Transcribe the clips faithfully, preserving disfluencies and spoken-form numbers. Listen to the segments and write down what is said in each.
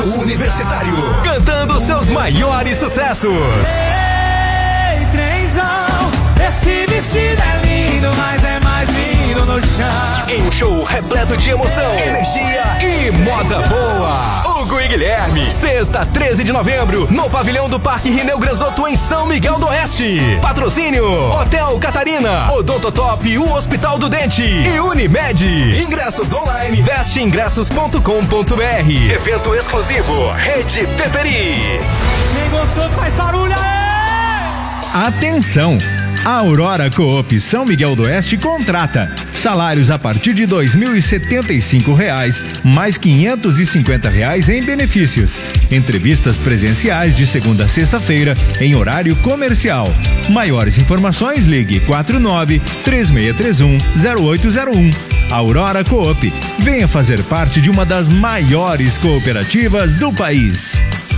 Universitário, cantando seus maiores sucessos. Ei, trenzão, esse vestido é lindo, mas é mais lindo no chão. Em um show repleto de emoção, energia e moda boa. Hugo e Guilherme, sexta, treze de novembro, no pavilhão do Parque Rineu Granzotto, em São Miguel do Oeste. Patrocínio: Hotel Catarina, Odontotop, o Hospital do Dente e Unimed. Ingressos online, veste ingressos ponto com ponto br. Evento exclusivo, Rede Peperi. Quem gostou faz barulho aí! Atenção! A Aurora Coop São Miguel do Oeste contrata. Salários a partir de dois mil e setenta e cinco reais, mais quinhentos e cinquenta reais em benefícios. Entrevistas presenciais de segunda a sexta-feira, em horário comercial. Maiores informações, ligue quatro nove, três seis três um, zero oito zero um. Aurora Coop. Venha fazer parte de uma das maiores cooperativas do país.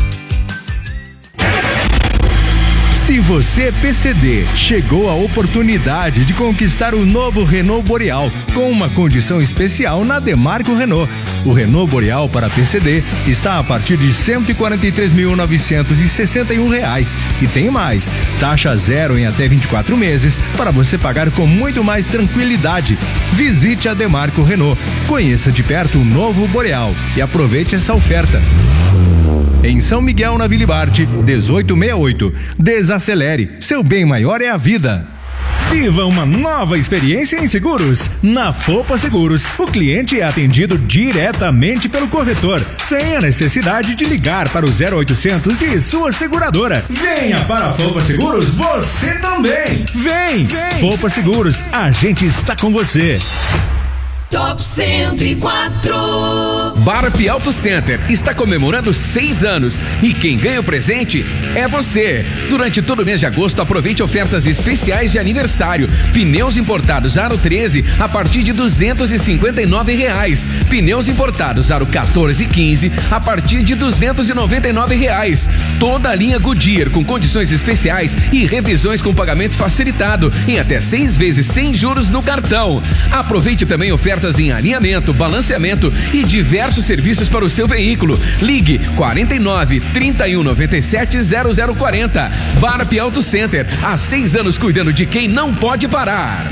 Se você é P C D, chegou a oportunidade de conquistar o novo Renault Boreal com uma condição especial na Demarco Renault. O Renault Boreal para P C D está a partir de cento e quarenta e três mil novecentos e sessenta e um reais. E tem mais, taxa zero em até vinte e quatro meses para você pagar com muito mais tranquilidade. Visite a Demarco Renault, conheça de perto o novo Boreal e aproveite essa oferta. Em São Miguel, na Vila Barte, dezoito sessenta e oito. Desacelere, seu bem maior é a vida. Viva uma nova experiência em seguros. Na Fopa Seguros, o cliente é atendido diretamente pelo corretor, sem a necessidade de ligar para o zero oitocentos de sua seguradora. Venha para a Fopa Seguros, você também. Vem! Vem. Fopa Seguros, a gente está com você. Top cento e quatro. Barp Auto Center está comemorando seis anos e quem ganha o presente é você. Durante todo o mês de agosto, aproveite ofertas especiais de aniversário. Pneus importados Aro treze a partir de duzentos e cinquenta e nove reais. Pneus importados Aro quatorze e quinze a partir de duzentos e noventa e nove reais. Toda a linha Goodyear com condições especiais e revisões com pagamento facilitado em até seis vezes sem juros no cartão. Aproveite também ofertas em alinhamento, balanceamento e diversos serviços para o seu veículo. Ligue quarenta e nove, trinta e um, noventa e sete, zero zero quarenta. Barp Auto Center, há seis anos cuidando de quem não pode parar.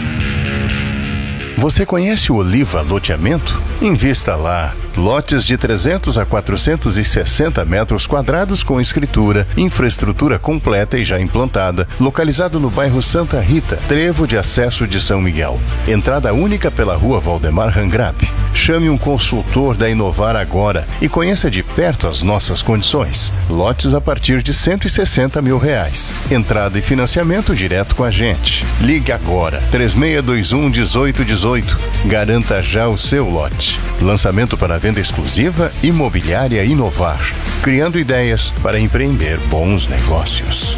Você conhece o Oliva Loteamento? Invista lá. Lotes de trezentos a quatrocentos e sessenta metros quadrados com escritura, infraestrutura completa e já implantada, localizado no bairro Santa Rita, trevo de acesso de São Miguel. Entrada única pela rua Valdemar Rangrap. Chame um consultor da Inovar agora e conheça de perto as nossas condições. Lotes a partir de cento e sessenta mil reais. Entrada e financiamento direto com a gente. Ligue agora, três seis dois um, dezoito dezoito. Garanta já o seu lote. Lançamento para venda exclusiva Imobiliária Inovar. Criando ideias para empreender bons negócios.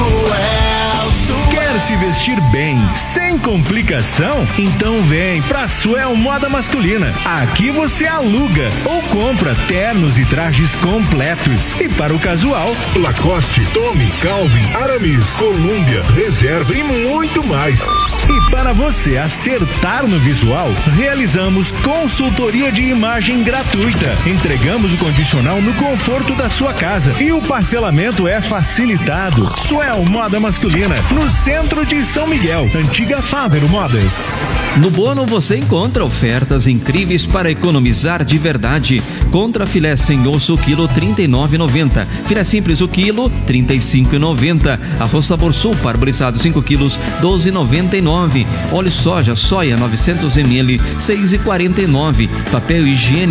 Quer se vestir bem, sem complicação? Então vem pra Suel Moda Masculina. Aqui você aluga ou compra ternos e trajes completos. E para o casual, Lacoste, Tommy, Calvin, Aramis, Columbia, Reserva e muito mais. E para você acertar no visual, realizamos consultoria de imagem gratuita. Entregamos o condicional no conforto da sua casa e o parcelamento é facilitado. Suel Moda Masculina, no centro de São Miguel, antiga Fávero Modas. No Bono você encontra ofertas incríveis para economizar de verdade. Contra filé sem osso, quilo trinta e nove reais e noventa centavos. Filé simples, o quilo trinta e cinco reais e noventa centavos. Arroz Sabor Sul parboilizado cinco quilos, doze reais e noventa e nove centavos. Óleo soja, soia novecentos mililitros, seis reais e quarenta e nove centavos. Papel higiênico